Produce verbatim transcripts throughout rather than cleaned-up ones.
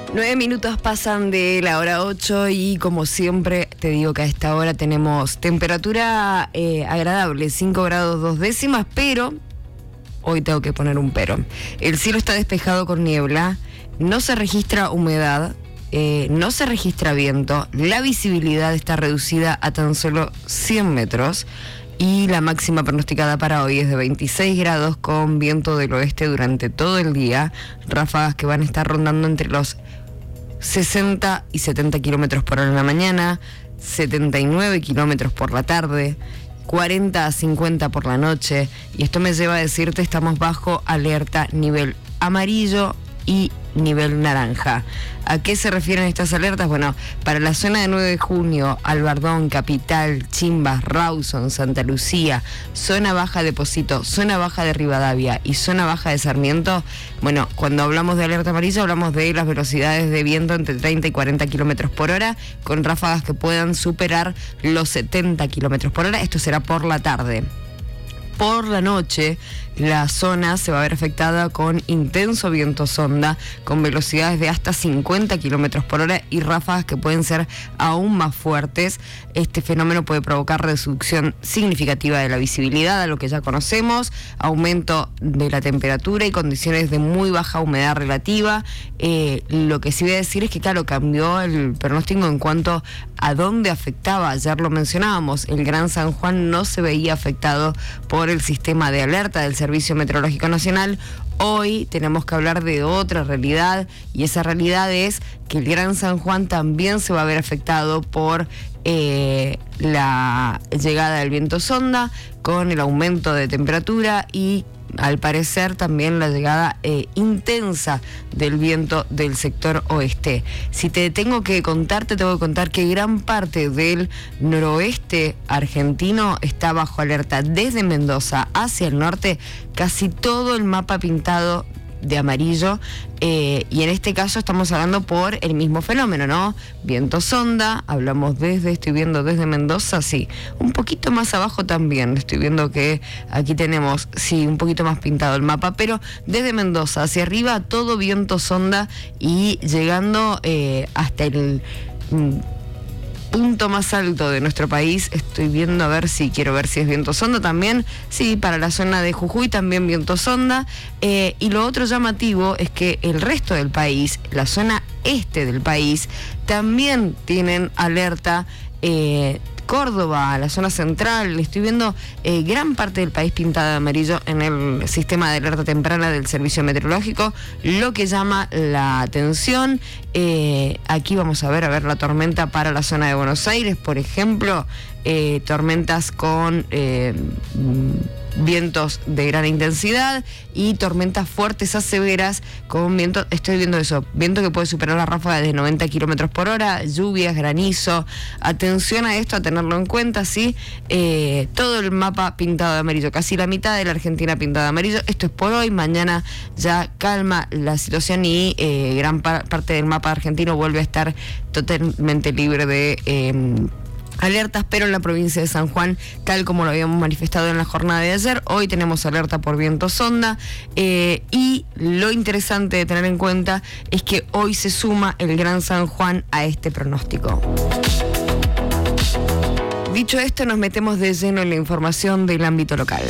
Nueve minutos pasan de la hora ocho y como siempre te digo que a esta hora tenemos temperatura eh, agradable, cinco grados dos décimas, pero hoy tengo que poner un pero. El cielo está despejado con niebla, no se registra humedad, eh, no se registra viento, la visibilidad está reducida a tan solo cien metros. Y la máxima pronosticada para hoy es de veintiséis grados con viento del oeste durante todo el día. Ráfagas que van a estar rondando entre los sesenta y setenta kilómetros por hora en la mañana, setenta y nueve kilómetros por la tarde, cuarenta a cincuenta por la noche. Y esto me lleva a decirte, estamos bajo alerta nivel amarillo y nivel naranja. ¿A qué se refieren estas alertas? Bueno, para la zona de nueve de junio, Albardón, Capital, Chimbas, Rawson, Santa Lucía, zona baja de Pocito, zona baja de Rivadavia y zona baja de Sarmiento, bueno, cuando hablamos de alerta amarilla hablamos de las velocidades de viento entre treinta y cuarenta kilómetros por hora, con ráfagas que puedan superar los setenta kilómetros por hora. Esto será por la tarde. Por la noche, la zona se va a ver afectada con intenso viento sonda, con velocidades de hasta cincuenta kilómetros por hora y ráfagas que pueden ser aún más fuertes. Este fenómeno puede provocar reducción significativa de la visibilidad, a lo que ya conocemos, aumento de la temperatura y condiciones de muy baja humedad relativa. Eh, lo que sí voy a decir es que, claro, cambió el pronóstico en cuanto a dónde afectaba. Ayer lo mencionábamos, el Gran San Juan no se veía afectado por el sistema de alerta del Servicio Meteorológico Nacional. Hoy tenemos que hablar de otra realidad, y esa realidad es que el Gran San Juan también se va a ver afectado por eh, la llegada del viento sonda, con el aumento de temperatura y al parecer también la llegada eh, intensa del viento del sector oeste. Si te tengo que contar, te tengo que contar que gran parte del noroeste argentino está bajo alerta. Desde Mendoza hacia el norte, casi todo el mapa pintado de amarillo, eh, y en este caso estamos hablando por el mismo fenómeno, ¿no? Viento sonda, hablamos desde, estoy viendo desde Mendoza, sí, un poquito más abajo también, estoy viendo que aquí tenemos, sí, un poquito más pintado el mapa, pero desde Mendoza hacia arriba todo viento sonda y llegando eh, hasta el mm, punto más alto de nuestro país. Estoy viendo a ver si quiero ver si es viento sonda también. Sí, para la zona de Jujuy también viento sonda. Eh, y lo otro llamativo es que el resto del país, la zona este del país, también tienen alerta. Eh, Córdoba, la zona central, estoy viendo eh, gran parte del país pintada de amarillo en el sistema de alerta temprana del Servicio Meteorológico, lo que llama la atención. Eh, aquí vamos a ver, a ver la tormenta para la zona de Buenos Aires, por ejemplo, eh, tormentas con eh, vientos de gran intensidad y tormentas fuertes a severas con viento, estoy viendo eso, viento que puede superar la ráfaga de noventa kilómetros por hora, lluvias, granizo. Atención a esto, a tenerlo en cuenta, ¿sí? Eh, todo el mapa pintado de amarillo, casi la mitad de la Argentina pintada de amarillo. Esto es por hoy, mañana ya calma la situación y eh, gran par- parte del mapa argentino vuelve a estar totalmente libre de Eh, alertas, pero en la provincia de San Juan, tal como lo habíamos manifestado en la jornada de ayer, hoy tenemos alerta por viento sonda, eh, y lo interesante de tener en cuenta es que hoy se suma el Gran San Juan a este pronóstico. Dicho esto, nos metemos de lleno en la información del ámbito local.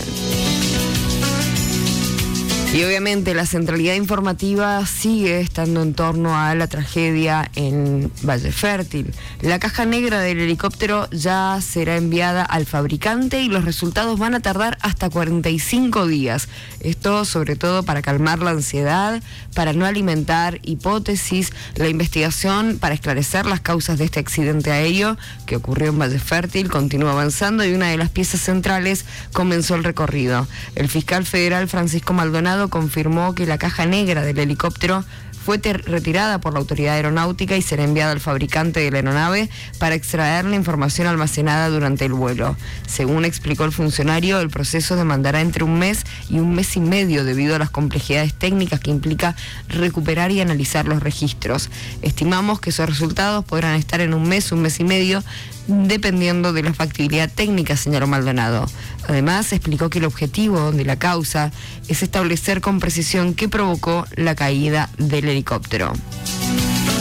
Y obviamente la centralidad informativa sigue estando en torno a la tragedia en Valle Fértil. La caja negra del helicóptero ya será enviada al fabricante y los resultados van a tardar hasta cuarenta y cinco días. Esto sobre todo para calmar la ansiedad, para no alimentar hipótesis. La investigación para esclarecer las causas de este accidente aéreo que ocurrió en Valle Fértil continúa avanzando y una de las piezas centrales comenzó el recorrido. El fiscal federal Francisco Maldonado confirmó que la caja negra del helicóptero fue ter- retirada por la autoridad aeronáutica y será enviada al fabricante de la aeronave para extraer la información almacenada durante el vuelo. Según explicó el funcionario, el proceso demandará entre un mes y un mes y medio debido a las complejidades técnicas que implica recuperar y analizar los registros. Estimamos que esos resultados podrán estar en un mes, un mes y medio, dependiendo de la factibilidad técnica, señaló Maldonado. Además, explicó que el objetivo de la causa es establecer con precisión qué provocó la caída del helicóptero.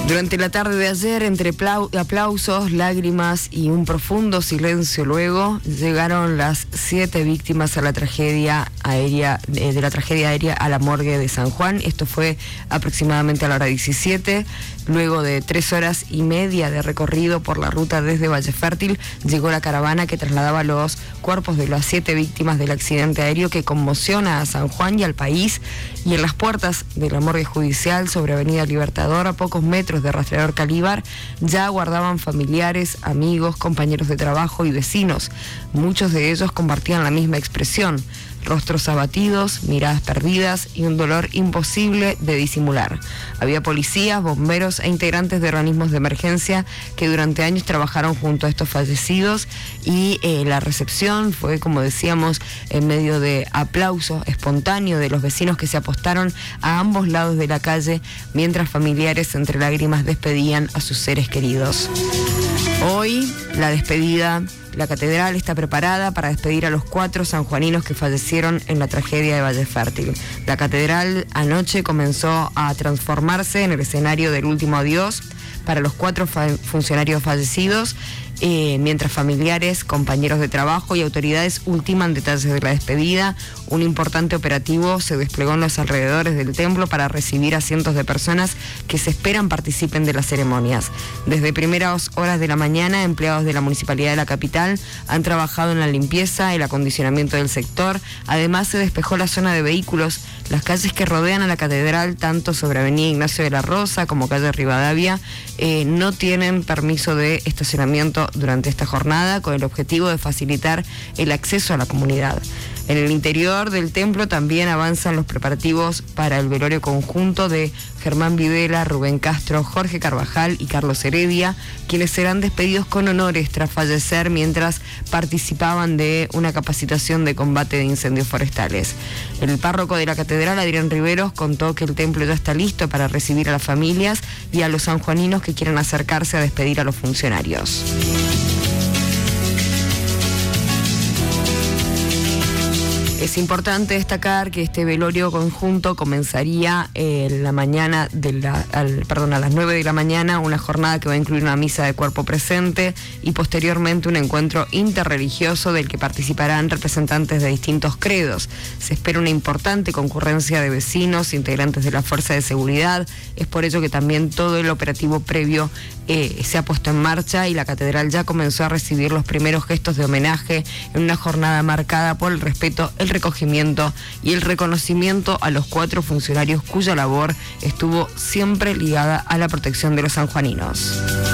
Durante la tarde de ayer, entre aplausos, lágrimas y un profundo silencio luego, llegaron las siete víctimas a la tragedia aérea, de la tragedia aérea a la morgue de San Juan. Esto fue aproximadamente a la hora diecisiete. Luego de tres horas y media de recorrido por la ruta desde Valle Fértil, llegó la caravana que trasladaba los cuerpos de las siete víctimas del accidente aéreo que conmociona a San Juan y al país. Y en las puertas de la morgue judicial sobre Avenida Libertador, a pocos metros de Rastreador Calíbar, ya aguardaban familiares, amigos, compañeros de trabajo y vecinos. Muchos de ellos compartían la misma expresión: rostros abatidos, miradas perdidas y un dolor imposible de disimular. Había policías, bomberos e integrantes de organismos de emergencia que durante años trabajaron junto a estos fallecidos y eh, la recepción fue, como decíamos, en medio de aplauso espontáneo de los vecinos que se apostaron a ambos lados de la calle mientras familiares entre lágrimas despedían a sus seres queridos. Hoy, la despedida. La catedral está preparada para despedir a los cuatro sanjuaninos que fallecieron en la tragedia de Valle Fértil. La catedral anoche comenzó a transformarse en el escenario del último adiós para los cuatro fa- funcionarios fallecidos, eh, mientras familiares, compañeros de trabajo y autoridades ultiman detalles de la despedida. Un importante operativo se desplegó en los alrededores del templo para recibir a cientos de personas que se esperan participen de las ceremonias. Desde primeras horas de la mañana, empleados de la Municipalidad de la capital han trabajado en la limpieza, el acondicionamiento del sector. Además, se despejó la zona de vehículos. Las calles que rodean a la catedral, tanto sobre Avenida Ignacio de la Rosa como calle Rivadavia, eh, no tienen permiso de estacionamiento durante esta jornada, con el objetivo de facilitar el acceso a la comunidad. En el interior del templo también avanzan los preparativos para el velorio conjunto de Germán Videla, Rubén Castro, Jorge Carvajal y Carlos Heredia, quienes serán despedidos con honores tras fallecer mientras participaban de una capacitación de combate de incendios forestales. El párroco de la catedral, Adrián Riveros, contó que el templo ya está listo para recibir a las familias y a los sanjuaninos que quieran acercarse a despedir a los funcionarios. Es importante destacar que este velorio conjunto comenzaría en la mañana de la, al, perdón, a las nueve de la mañana, una jornada que va a incluir una misa de cuerpo presente y posteriormente un encuentro interreligioso del que participarán representantes de distintos credos. Se espera una importante concurrencia de vecinos, integrantes de la Fuerza de Seguridad. Es por ello que también todo el operativo previo eh, se ha puesto en marcha y la catedral ya comenzó a recibir los primeros gestos de homenaje en una jornada marcada por el respeto, el recogimiento y el reconocimiento a los cuatro funcionarios cuya labor estuvo siempre ligada a la protección de los sanjuaninos.